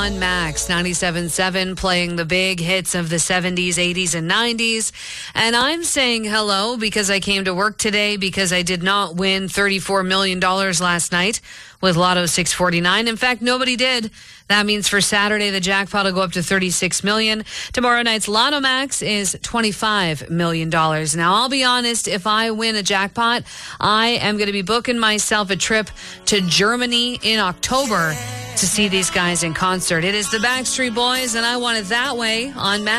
on Max 97.7, playing the big hits of the 70s, 80s, and 90s. And I'm saying hello because I came to work today because I did not win $34 million last night with Lotto 649. In fact, nobody did. That means for Saturday, the jackpot will go up to $36 million. Tomorrow night's Lotto Max is $25 million. Now, I'll be honest, if I win a jackpot, I am going to be booking myself a trip to Germany in October to see these guys in concert. It is the Backstreet Boys, and I Want It That Way on Max.